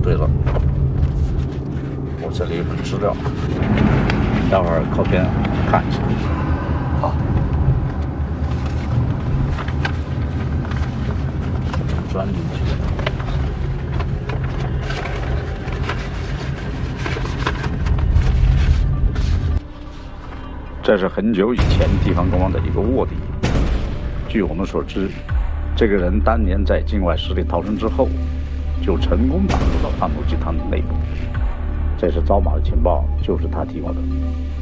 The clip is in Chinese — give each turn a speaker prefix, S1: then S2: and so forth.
S1: 对了，我这里有份资料，待会儿靠边看一下。
S2: 好。
S1: 钻进去。这是很久以前地方公安的一个卧底。据我们所知，这个人当年在境外实力逃生之后，就成功打入了贩毒集团的内部。这是招马的情报，就是他提供的。